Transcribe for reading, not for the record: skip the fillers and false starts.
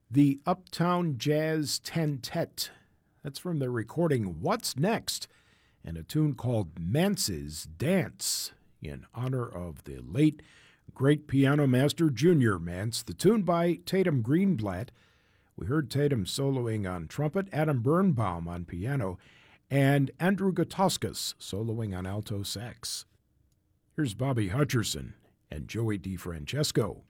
The Uptown Jazz Tentet. That's from their recording What's Next, and a tune called Mance's Dance in honor of the late great piano master Junior Mance. The tune by Tatum Greenblatt. We heard Tatum soloing on trumpet, Adam Birnbaum on piano, and Andrew Gutowskis soloing on alto sax. Here's Bobby Hutcherson and Joey DeFrancesco.